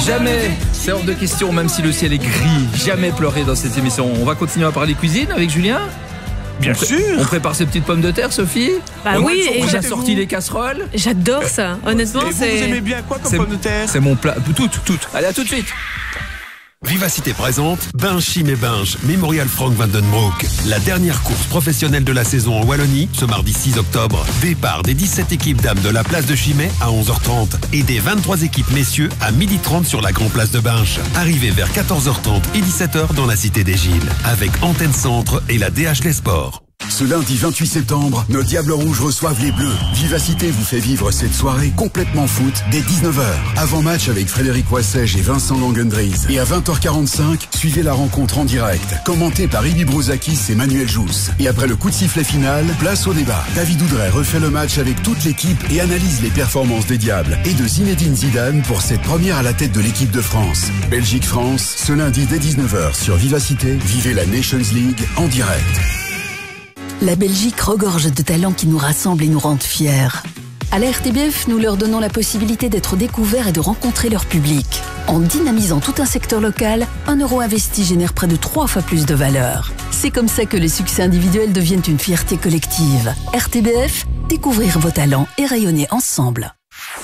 Jamais, c'est hors de question, même si le ciel est gris, jamais pleurer dans cette émission. On va continuer à parler cuisine avec Julien. Bien sûr. On prépare ces petites pommes de terre, Sophie. Bah oui, on a sorti les casseroles. J'adore ça. Honnêtement, et vous aimez bien quoi comme pommes de terre? C'est mon plat. Toutes. Allez, à tout de suite. Vivacité présente Binge Chim et Binge, Mémorial Frank van den Broek. La dernière course professionnelle de la saison en Wallonie, ce mardi 6 octobre. Départ des 17 équipes dames de la place de Chimay à 11h30 et des 23 équipes messieurs à 12h30 sur la grande place de Binge. Arrivée vers 14h30 et 17h dans la cité des Gilles, avec Antenne Centre et la DH Les Sports. Ce lundi 28 septembre, nos Diables Rouges reçoivent les Bleus. Vivacité vous fait vivre cette soirée complètement foot dès 19h. Avant-match avec Frédéric Wassège et Vincent Langendries. Et à 20h45, suivez la rencontre en direct, commentée par Ibi Brouzakis et Manuel Jousse. Et après le coup de sifflet final, place au débat. David Oudray refait le match avec toute l'équipe et analyse les performances des Diables et de Zinedine Zidane pour cette première à la tête de l'équipe de France. Belgique-France, ce lundi dès 19h sur Vivacité, vivez la Nations League en direct. La Belgique regorge de talents qui nous rassemblent et nous rendent fiers. À la RTBF, nous leur donnons la possibilité d'être découverts et de rencontrer leur public. En dynamisant tout un secteur local, 1 euro investi génère près de 3 fois plus de valeur. C'est comme ça que les succès individuels deviennent une fierté collective. RTBF, découvrir vos talents et rayonner ensemble.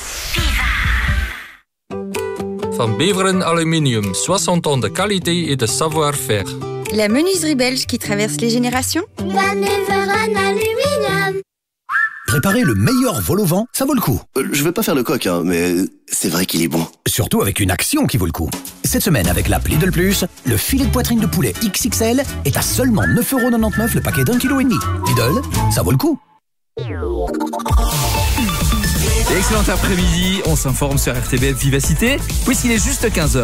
Van Beveren Aluminium, 60 ans de qualité et de savoir-faire. La menuiserie belge qui traverse les générations. Van Beveren Aluminium. Préparer le meilleur vol au vent, ça vaut le coup. Je vais pas faire le coq, hein, mais c'est vrai qu'il est bon. Surtout avec une action qui vaut le coup. Cette semaine, avec l'app Lidl Plus, le filet de poitrine de poulet XXL est à seulement 9,99 € le paquet d'1,5 kg. Lidl, ça vaut le coup. Excellent après-midi, on s'informe sur RTBF Vivacité, puisqu'il est juste 15h.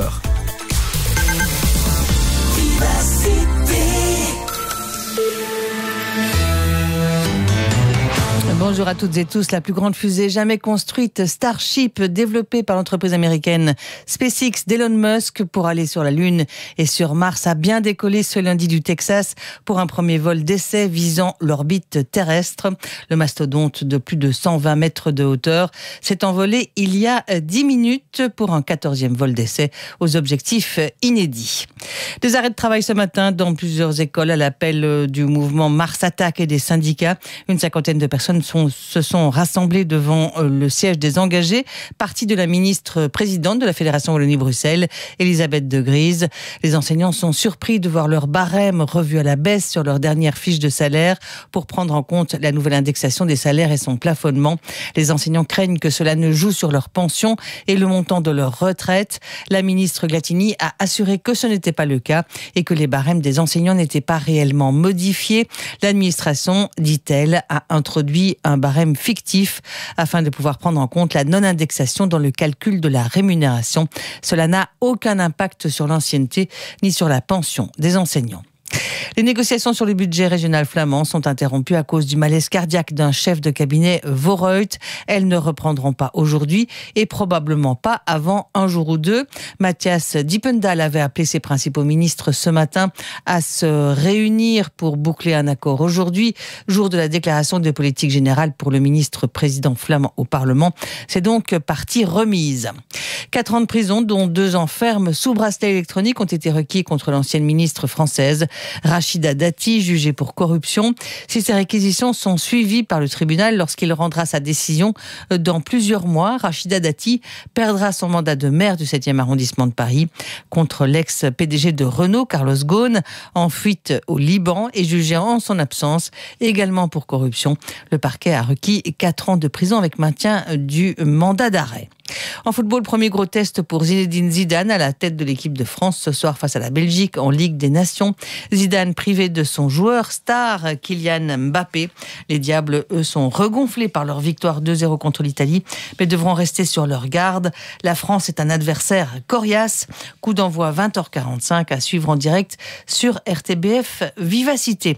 Bonjour à toutes et tous. La plus grande fusée jamais construite, Starship, développée par l'entreprise américaine SpaceX d'Elon Musk pour aller sur la Lune et sur Mars, a bien décollé ce lundi du Texas pour un premier vol d'essai visant l'orbite terrestre. Le mastodonte de plus de 120 mètres de hauteur s'est envolé il y a 10 minutes pour un 14e vol d'essai aux objectifs inédits. Des arrêts de travail ce matin dans plusieurs écoles à l'appel du mouvement Mars Attack et des syndicats. Une cinquantaine de personnes se sont rassemblés devant le siège des engagés, parti de la ministre présidente de la Fédération Wallonie-Bruxelles, Elisabeth de Gries. Les enseignants sont surpris de voir leur barème revu à la baisse sur leur dernière fiche de salaire pour prendre en compte la nouvelle indexation des salaires et son plafonnement. Les enseignants craignent que cela ne joue sur leur pension et le montant de leur retraite. La ministre Glatini a assuré que ce n'était pas le cas et que les barèmes des enseignants n'étaient pas réellement modifiés. L'administration, dit-elle, a introduit un barème fictif afin de pouvoir prendre en compte la non-indexation dans le calcul de la rémunération. Cela n'a aucun impact sur l'ancienneté ni sur la pension des enseignants. Les négociations sur le budget régional flamand sont interrompues à cause du malaise cardiaque d'un chef de cabinet Voorhout. Elles ne reprendront pas aujourd'hui et probablement pas avant un jour ou deux. Matthias Diependahl avait appelé ses principaux ministres ce matin à se réunir pour boucler un accord aujourd'hui, jour de la déclaration de politique générale pour le ministre président flamand au Parlement. C'est donc partie remise. 4 ans de prison, dont 2 ans fermes sous bracelet électronique, ont été requis contre l'ancienne ministre française Rachida Dati, jugée pour corruption. Si ces réquisitions sont suivies par le tribunal lorsqu'il rendra sa décision dans plusieurs mois, Rachida Dati perdra son mandat de maire du 7e arrondissement de Paris contre l'ex-PDG de Renault, Carlos Ghosn, en fuite au Liban et jugé en son absence, également pour corruption. Le parquet a requis 4 ans de prison avec maintien du mandat d'arrêt. En football, premier gros test pour Zinedine Zidane à la tête de l'équipe de France ce soir face à la Belgique en Ligue des Nations. Zidane privé de son joueur star Kylian Mbappé. Les Diables, eux, sont regonflés par leur victoire 2-0 contre l'Italie, mais devront rester sur leur garde. La France est un adversaire coriace. Coup d'envoi 20h45 à suivre en direct sur RTBF Vivacité.